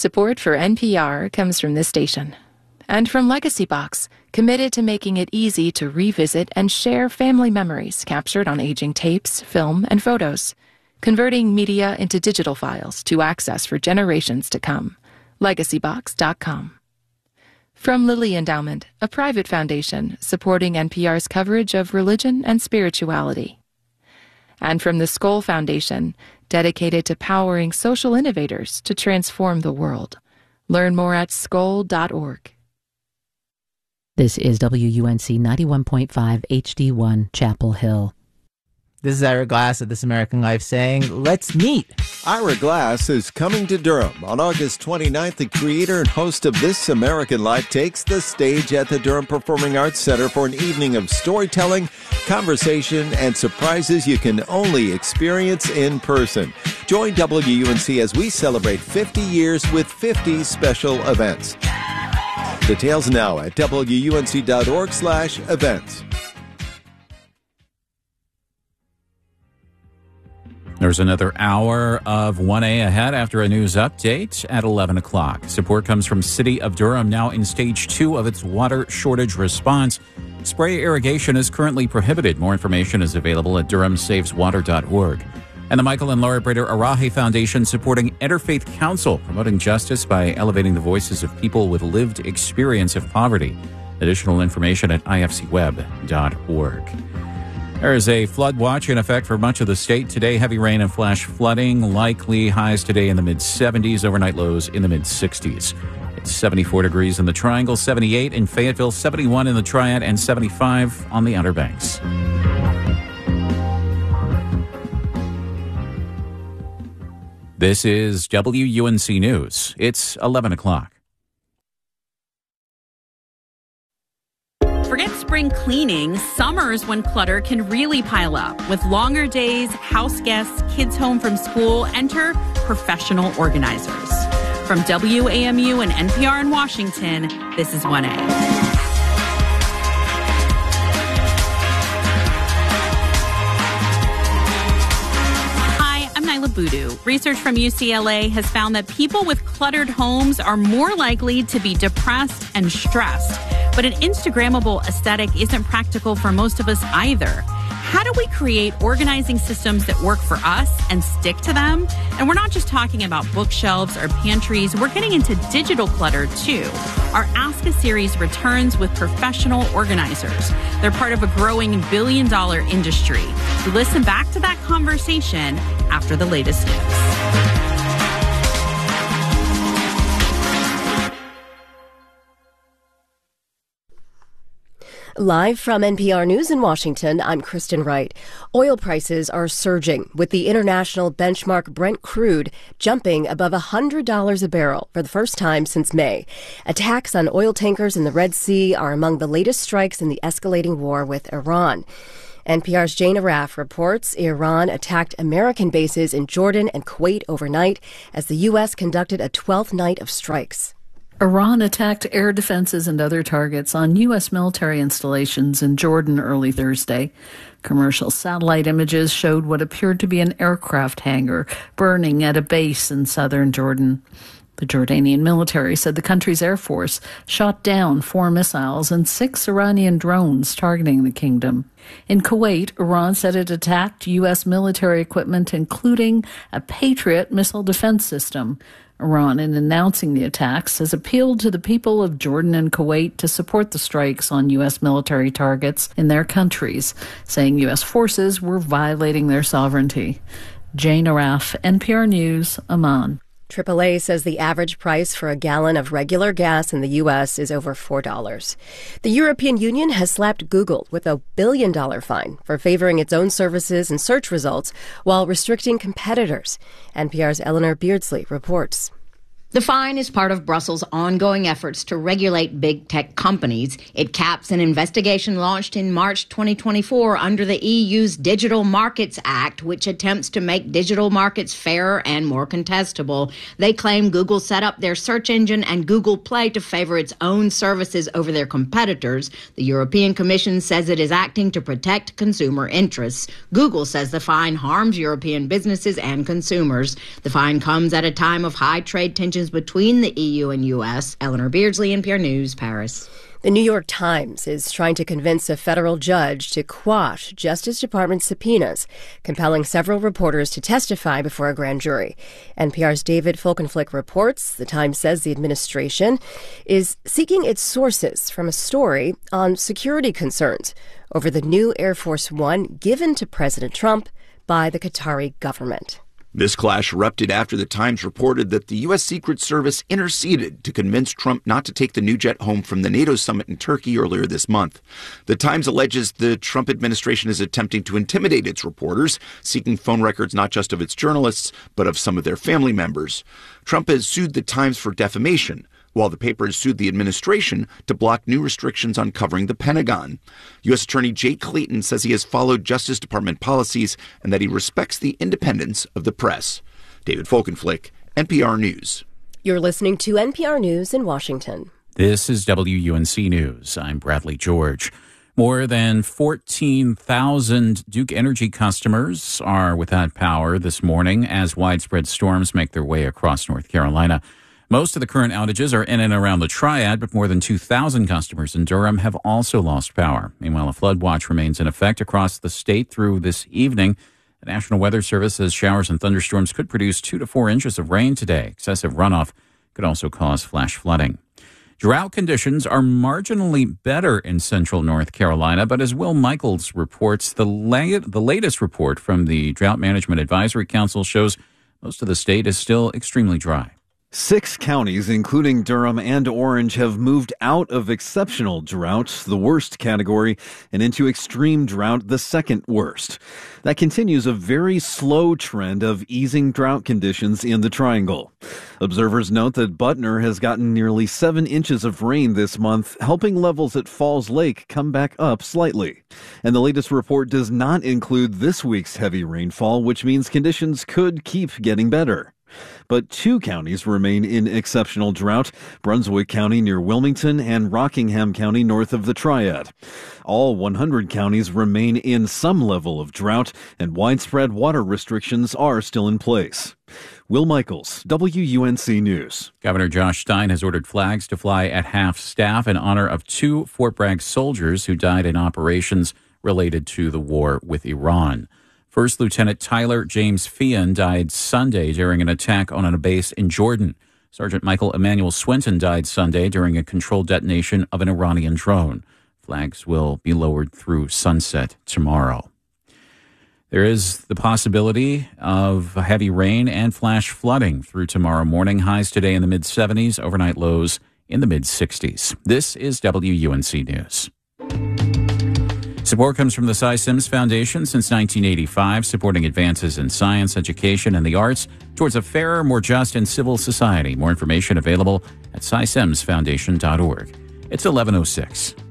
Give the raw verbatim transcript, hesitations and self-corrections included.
Support for N P R comes from this station. And from Legacy Box, committed to making it easy to revisit and share family memories captured on aging tapes, film, and photos, converting media into digital files to access for generations to come. legacy box dot com. From Lilly Endowment, a private foundation supporting N P R's coverage of religion and spirituality. And from the Skoll Foundation, dedicated to powering social innovators to transform the world. Learn more at skoll dot org. This is W U N C ninety-one point five H D one, Chapel Hill. This is Ira Glass of This American Life saying, let's meet. Ira Glass is coming to Durham. On August twenty-ninth, the creator and host of This American Life takes the stage at the Durham Performing Arts Center for an evening of storytelling, conversation, and surprises you can only experience in person. Join W U N C as we celebrate fifty years with fifty special events. Details now at W U N C dot org slash events. There's another hour of one A ahead after a news update at eleven o'clock. Support comes from City of Durham, now in stage two of its water shortage response. Spray irrigation is currently prohibited. More information is available at durham saves water dot org. And the Michael and Laura Brader Arahe Foundation supporting Interfaith Council, promoting justice by elevating the voices of people with lived experience of poverty. Additional information at I F C web dot org. There is a flood watch in effect for much of the state today. Heavy rain and flash flooding. Likely highs today in the mid seventies. Overnight lows in the mid sixties. It's seventy-four degrees in the Triangle, seventy-eight in Fayetteville, seventy-one in the Triad, and seventy-five on the Outer Banks. This is W U N C News. It's eleven o'clock. Forget spring cleaning. Summer's when clutter can really pile up. With longer days, house guests, kids home from school, enter professional organizers. From W A M U and N P R in Washington, this is one A. Voodoo. Research from U C L A has found that people with cluttered homes are more likely to be depressed and stressed. But an Instagrammable aesthetic isn't practical for most of us either. How do we create organizing systems that work for us and stick to them? And we're not just talking about bookshelves or pantries. We're getting into digital clutter, too. Our Ask a series returns with professional organizers. They're part of a growing billion-dollar industry. So listen back to that conversation after the latest news. Live from N P R News in Washington, I'm Kristen Wright. Oil prices are surging, with the international benchmark Brent crude jumping above one hundred dollars a barrel for the first time since May. Attacks on oil tankers in the Red Sea are among the latest strikes in the escalating war with Iran. N P R's Jane Arraf reports Iran attacked American bases in Jordan and Kuwait overnight as the U S conducted a twelfth night of strikes. Iran attacked air defenses and other targets on U S military installations in Jordan early Thursday. Commercial satellite images showed what appeared to be an aircraft hangar burning at a base in southern Jordan. The Jordanian military said the country's air force shot down four missiles and six Iranian drones targeting the kingdom. In Kuwait, Iran said it attacked U S military equipment, including a Patriot missile defense system. Iran, in announcing the attacks, has appealed to the people of Jordan and Kuwait to support the strikes on U S military targets in their countries, saying U S forces were violating their sovereignty. Jane Arraf, N P R News, Amman. triple A says the average price for a gallon of regular gas in the U S is over four dollars. The European Union has slapped Google with a billion-dollar fine for favoring its own services and search results while restricting competitors. N P R's Eleanor Beardsley reports. The fine is part of Brussels' ongoing efforts to regulate big tech companies. It caps an investigation launched in March twenty twenty-four under the E U's Digital Markets Act, which attempts to make digital markets fairer and more contestable. They claim Google set up their search engine and Google Play to favor its own services over their competitors. The European Commission says it is acting to protect consumer interests. Google says the fine harms European businesses and consumers. The fine comes at a time of high trade tensions tensions between the E U and U S. Eleanor Beardsley, N P R News, Paris. The New York Times is trying to convince a federal judge to quash Justice Department subpoenas, compelling several reporters to testify before a grand jury. N P R's David Folkenflik reports the Times says the administration is seeking its sources from a story on security concerns over the new Air Force One given to President Trump by the Qatari government. This clash erupted after the Times reported that the U S. Secret Service interceded to convince Trump not to take the new jet home from the NATO summit in Turkey earlier this month. The Times alleges the Trump administration is attempting to intimidate its reporters, seeking phone records not just of its journalists, but of some of their family members. Trump has sued the Times for defamation, while the paper has sued the administration to block new restrictions on covering the Pentagon. U S. Attorney Jay Clayton says he has followed Justice Department policies and that he respects the independence of the press. David Folkenflik, N P R News. You're listening to N P R News in Washington. This is W U N C News. I'm Bradley George. More than fourteen thousand Duke Energy customers are without power this morning as widespread storms make their way across North Carolina. Most of the current outages are in and around the Triad, but more than two thousand customers in Durham have also lost power. Meanwhile, a flood watch remains in effect across the state through this evening. The National Weather Service says showers and thunderstorms could produce two to four inches of rain today. Excessive runoff could also cause flash flooding. Drought conditions are marginally better in central North Carolina, but as Will Michaels reports, the, la- the latest report from the Drought Management Advisory Council shows most of the state is still extremely dry. Six counties, including Durham and Orange, have moved out of exceptional drought, the worst category, and into extreme drought, the second worst. That continues a very slow trend of easing drought conditions in the Triangle. Observers note that Butner has gotten nearly seven inches of rain this month, helping levels at Falls Lake come back up slightly. And the latest report does not include this week's heavy rainfall, which means conditions could keep getting better. But two counties remain in exceptional drought, Brunswick County near Wilmington and Rockingham County north of the Triad. All one hundred counties remain in some level of drought, and widespread water restrictions are still in place. Will Michaels, W U N C News. Governor Josh Stein has ordered flags to fly at half-staff in honor of two Fort Bragg soldiers who died in operations related to the war with Iran. First Lieutenant Tyler James Feehan died Sunday during an attack on a base in Jordan. Sergeant Michael Emmanuel Swinton died Sunday during a controlled detonation of an Iranian drone. Flags will be lowered through sunset tomorrow. There is the possibility of heavy rain and flash flooding through tomorrow morning. Highs today in the mid seventies, overnight lows in the mid sixties. This is W U N C News. Support comes from the Cy Sims Foundation since nineteen eighty-five, supporting advances in science, education, and the arts towards a fairer, more just, and civil society. More information available at cy sims foundation dot org. It's eleven oh six.